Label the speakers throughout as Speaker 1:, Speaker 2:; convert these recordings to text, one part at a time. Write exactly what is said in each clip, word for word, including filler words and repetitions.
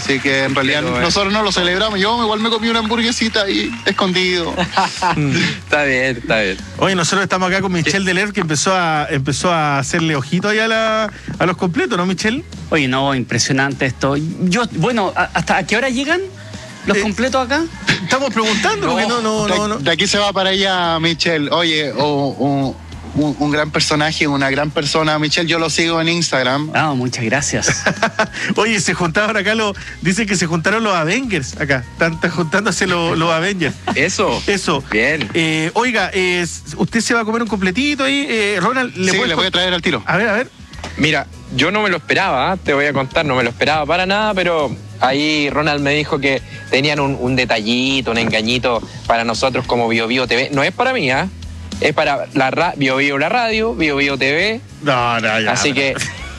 Speaker 1: Así que en realidad
Speaker 2: Pero,
Speaker 1: nosotros no lo celebramos. Yo igual me comí una hamburguesita ahí, escondido.
Speaker 2: Está bien, está bien.
Speaker 3: Oye, nosotros estamos acá con Michelle Deler, que empezó a empezó a hacerle ojito ahí a, la, a los completos, ¿no, Michelle?
Speaker 4: Oye, no, impresionante esto. Yo, bueno, ¿hasta a qué hora llegan los
Speaker 3: Eh,
Speaker 4: completos acá?
Speaker 3: Estamos preguntando, porque no, no, no, no.
Speaker 1: De, de aquí se va para allá, Michelle. Oye, oh, oh, un, un gran personaje, una gran persona, Michelle. Yo lo sigo en Instagram.
Speaker 4: Ah, muchas gracias.
Speaker 3: Oye, se juntaron acá los. Dicen que se juntaron los Avengers acá. Están, están juntándose los, los Avengers.
Speaker 2: Eso.
Speaker 3: Eso.
Speaker 2: Bien.
Speaker 3: Eh, oiga, eh, usted se va a comer un completito ahí. Eh, Ronald,
Speaker 1: ¿le sí,
Speaker 3: puedes...
Speaker 1: le voy a traer al tiro.
Speaker 3: A ver, a ver.
Speaker 2: Mira, yo no me lo esperaba, ¿eh? Te voy a contar, no me lo esperaba para nada, pero ahí Ronald me dijo que tenían un, un detallito, un engañito para nosotros como Bio Bio T V. No es para mí, ¿eh? Es para la ra Bio Bio la radio, Bio Bio T V.
Speaker 3: No, no, ya.
Speaker 2: Así que...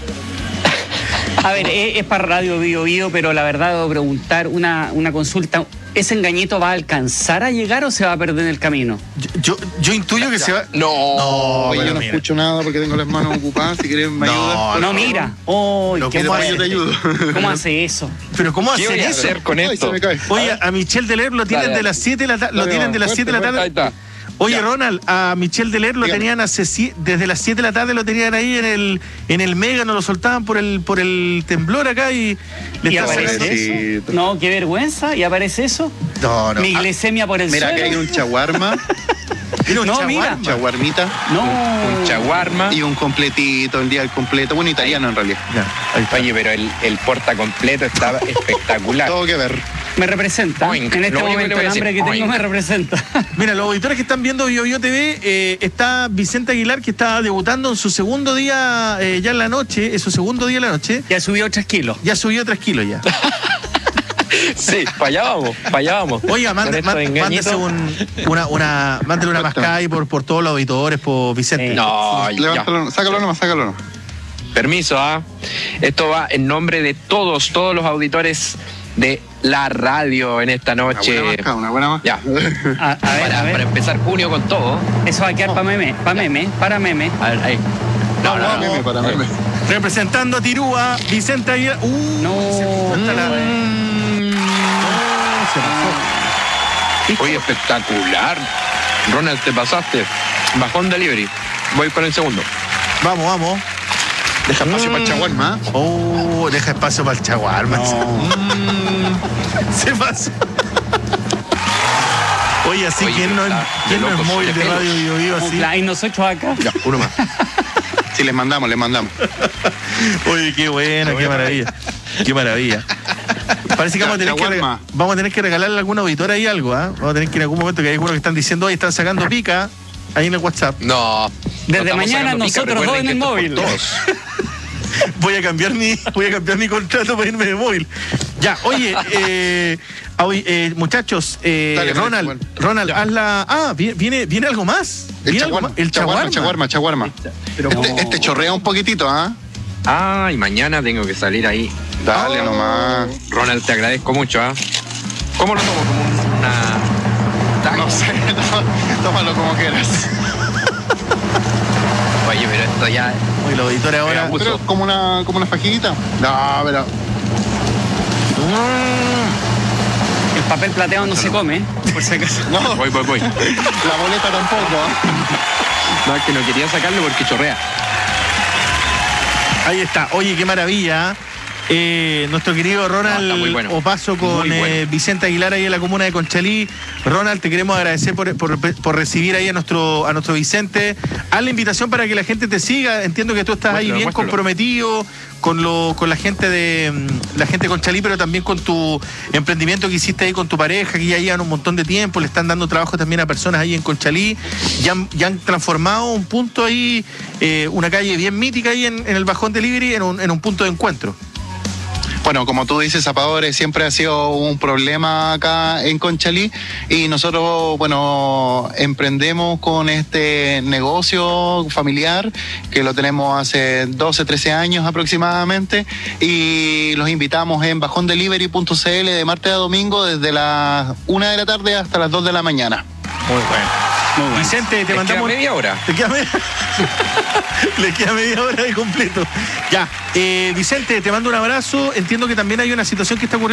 Speaker 4: A ver, es, es para Radio Bio Bio, pero la verdad debo preguntar una, una consulta. ¿Ese engañito va a alcanzar a llegar o se va a perder en el camino?
Speaker 3: Yo, yo, yo intuyo que se va.
Speaker 2: No,
Speaker 3: No,
Speaker 1: Oye,
Speaker 3: pero
Speaker 1: yo no
Speaker 3: mira.
Speaker 1: escucho nada porque tengo las manos ocupadas. Si quieres me
Speaker 3: No,
Speaker 1: ayudas.
Speaker 4: No, mira. Oh,
Speaker 3: Lo
Speaker 4: ¿qué
Speaker 3: que
Speaker 1: ¿Cómo
Speaker 3: pasa-
Speaker 1: yo te ayudo?
Speaker 4: ¿Cómo hace eso?
Speaker 3: Pero ¿cómo
Speaker 2: ¿qué
Speaker 3: hacen
Speaker 2: voy a
Speaker 3: eso?
Speaker 2: hacer con
Speaker 1: Ay,
Speaker 2: esto?
Speaker 1: se me cae.
Speaker 3: Oye, a Michelle Deler lo tienen
Speaker 2: Dale,
Speaker 3: de las siete de la tarde. Lo
Speaker 1: Dale,
Speaker 3: tienen de las
Speaker 1: fuerte,
Speaker 3: siete de la
Speaker 1: fuerte,
Speaker 3: tarde.
Speaker 2: Ahí está.
Speaker 3: Oye,
Speaker 2: Ya.
Speaker 3: Ronald, a Michelle Deler lo
Speaker 1: Dígame.
Speaker 3: tenían hace sie- desde las siete de la tarde, lo tenían ahí en el en el Mega, nos lo soltaban por el por el temblor acá y le
Speaker 4: ¿Y
Speaker 3: está
Speaker 4: aparece
Speaker 3: sacando-
Speaker 1: Pobrecito.
Speaker 4: eso? No, qué vergüenza. ¿Y aparece eso?
Speaker 3: No, no.
Speaker 4: Mi
Speaker 3: Ah,
Speaker 4: glicemia por el
Speaker 1: Mira, aquí
Speaker 4: suelo.
Speaker 1: hay un chaguarma,
Speaker 3: mira un
Speaker 4: No,
Speaker 3: chaguarma.
Speaker 4: mira.
Speaker 1: chaguarmita
Speaker 4: No.
Speaker 2: Un chaguarma.
Speaker 1: y un completito, el día del completo. Bueno, italiano en realidad.
Speaker 3: Ya, ahí está.
Speaker 2: Oye, pero el, el porta completo estaba espectacular.
Speaker 1: Todo que ver.
Speaker 4: Me representa.
Speaker 2: Oink.
Speaker 4: En este
Speaker 2: Lo único que
Speaker 4: momento
Speaker 2: le voy
Speaker 4: el
Speaker 2: a decir,
Speaker 4: hambre que tengo
Speaker 2: oink.
Speaker 4: me representa.
Speaker 3: Mira, los auditores que están viendo Bio Bio T V, eh, está Vicente Aguilar, que está debutando en su segundo día eh, ya en la noche, es su segundo día en la noche,
Speaker 4: Ya subió tres kilos.
Speaker 3: ya subió tres kilos ya.
Speaker 2: Sí, para allá vamos, para allá vamos.
Speaker 3: Oiga,
Speaker 2: Con
Speaker 3: mande,
Speaker 2: estos
Speaker 3: mande-
Speaker 2: engañitos.
Speaker 3: mándese un, una, una, mándele una mascada ahí por, por todos los auditores, por Vicente.
Speaker 4: Sí.
Speaker 2: No, ya.
Speaker 1: Levántalo, sácalo nomás, sácalo nomás.
Speaker 2: Permiso, ¿ah? Esto va en nombre de todos, todos los auditores de la radio en esta
Speaker 1: Una
Speaker 2: noche.
Speaker 1: buena masca, una buena masca.
Speaker 2: Ya.
Speaker 4: A, a ver,
Speaker 2: Para,
Speaker 4: a ver.
Speaker 2: para empezar junio con todo.
Speaker 4: Eso va a quedar para meme, para meme, para meme.
Speaker 2: A ver, ahí. No, no,
Speaker 1: Para
Speaker 2: no.
Speaker 1: meme, para meme.
Speaker 3: Representando a Tirúa, Vicente Aguilar. Uh,
Speaker 4: No.
Speaker 3: se falta la-
Speaker 2: Mm.
Speaker 3: No, se pasó.
Speaker 2: Oye, espectacular. Ronald, te pasaste. Bajón delivery. Voy con el segundo.
Speaker 3: Vamos, vamos.
Speaker 1: Deja espacio para el chaguarma. ¿eh?
Speaker 3: Oh, deja espacio para el chaguarma. Se pasó. Oye, así,
Speaker 2: Oye,
Speaker 3: ¿quién no,
Speaker 2: está
Speaker 3: ¿quién
Speaker 2: de
Speaker 3: no es
Speaker 2: locos,
Speaker 3: móvil
Speaker 2: de
Speaker 3: de
Speaker 2: pelos.
Speaker 3: Radio Bio Bio así?
Speaker 4: Y nosotros acá.
Speaker 2: Ya, uno más.
Speaker 1: Sí, les mandamos, les mandamos.
Speaker 3: Oye, qué bueno, qué maravilla. Qué maravilla. Parece que vamos a tener que,
Speaker 1: Chaguarma.
Speaker 3: rega- vamos a tener que regalarle a algún auditor ahí algo, ¿ah? Vamos a tener que ir en algún momento que hay algunos que están diciendo, oye, están sacando pica ahí en el WhatsApp.
Speaker 2: No.
Speaker 4: Desde
Speaker 2: no estamos
Speaker 4: mañana
Speaker 2: sacando pica,
Speaker 4: nosotros dos
Speaker 2: recuerden
Speaker 4: en el
Speaker 2: que esto es
Speaker 4: móvil.
Speaker 2: por todos.
Speaker 3: Voy a cambiar mi, voy a cambiar mi contrato para irme de móvil. Ya, oye, eh, ah, oye, eh, muchachos, eh,
Speaker 1: Dale, dale,
Speaker 3: Ronald,
Speaker 1: bueno.
Speaker 3: Ronald, haz la. Ah, viene, viene, viene algo más.
Speaker 1: El
Speaker 3: ¿Viene algo
Speaker 1: chaguarma,
Speaker 3: más? El
Speaker 1: chaguarma,
Speaker 3: chaguarma.
Speaker 1: chaguarma, chaguarma.
Speaker 4: Pero
Speaker 1: Este,
Speaker 4: no.
Speaker 1: este chorrea un poquitito, ¿ah?
Speaker 2: Ah, y mañana tengo que salir ahí.
Speaker 1: Dale
Speaker 2: Oh.
Speaker 1: nomás.
Speaker 2: Ronald, te agradezco mucho, ¿ah? ¿Cómo lo tomo? Como un- una...
Speaker 1: No sé, tó- tómalo como quieras.
Speaker 2: Oye, pero esto ya...
Speaker 3: Oye, los auditores ahora.
Speaker 2: Mira,
Speaker 1: Pero como una, como una fajita. No, pero.
Speaker 4: El papel plateado no se come, ¿eh? Por si acaso.
Speaker 1: No,
Speaker 2: Voy, voy, voy.
Speaker 1: la boleta tampoco, ¿ah?
Speaker 2: No, es que no quería sacarlo porque chorrea.
Speaker 3: Ahí está. Oye, qué maravilla. Eh, nuestro querido
Speaker 2: No,
Speaker 3: Ronald
Speaker 2: está muy bueno.
Speaker 3: Opaso con
Speaker 2: Muy bueno.
Speaker 3: eh, Vicente Aguilar ahí en la comuna de Conchalí. Ronald, te queremos agradecer por, por, por recibir ahí a nuestro, a nuestro Vicente. Haz la invitación para que la gente te siga. Entiendo que tú estás ahí
Speaker 2: Muéstralo,
Speaker 3: bien
Speaker 2: muéstralo.
Speaker 3: comprometido con lo, con la gente de mm, la gente de Conchalí, pero también con tu emprendimiento que hiciste ahí con tu pareja, que ya llevan un montón de tiempo, le están dando trabajo también a personas ahí en Conchalí. Ya han, ya han transformado un punto ahí, eh, una calle bien mítica ahí en, en el Bajón Delivery, en un, en un punto de encuentro.
Speaker 1: Bueno, como tú dices, Zapadores siempre ha sido un problema acá en Conchalí y nosotros, bueno, emprendemos con este negocio familiar que lo tenemos hace doce, trece años aproximadamente y los invitamos en bajón delivery punto c l de martes a domingo desde las una de la tarde hasta las dos de la mañana.
Speaker 3: Muy bueno.
Speaker 4: Muy bueno.
Speaker 3: Vicente, te
Speaker 2: Les
Speaker 3: mandamos.
Speaker 2: queda media hora.
Speaker 3: ¿Te queda media? Le queda media hora de completo. Ya, eh, Vicente, te mando un abrazo. Entiendo que también hay una situación que está ocurriendo